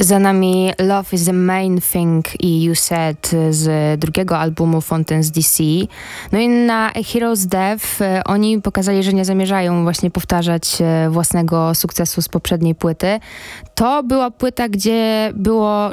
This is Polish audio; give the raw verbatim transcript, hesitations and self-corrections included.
Za nami Love is the Main Thing i You Said z drugiego albumu Fountains D C. No i na A Hero's Death e, oni pokazali, że nie zamierzają właśnie powtarzać e, własnego sukcesu z poprzedniej płyty. To była płyta, gdzie było